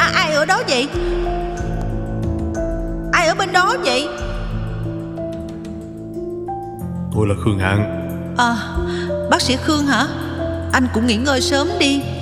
Ai ở đó vậy? Ai ở bên đó vậy? Tôi là Khương Hằng. Bác sĩ Khương hả? Anh cũng nghỉ ngơi sớm đi.